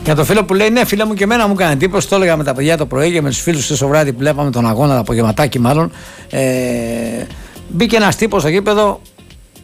Για το φίλο που λέει, ναι, φίλε μου, και εμένα μου έκανε εντύπωση. Το έλεγα με τα παιδιά το πρωί και με τους φίλους στο βράδυ που βλέπαμε τον αγώνα, το απογευματάκι μάλλον. Μπήκε ένας τύπος στο γήπεδο,